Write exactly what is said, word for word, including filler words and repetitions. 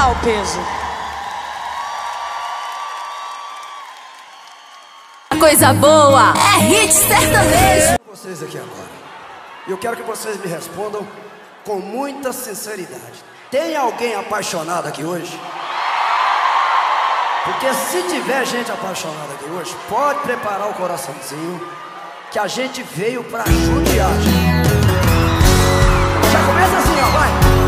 lá o peso. Coisa boa é hit sertanejo. Vocês aqui agora. Eu quero que vocês me respondam com muita sinceridade. Tem alguém apaixonado aqui hoje? Porque se tiver gente apaixonada aqui hoje, pode preparar o coraçãozinho, que a gente veio pra judiar. Já começa assim, ó, vai.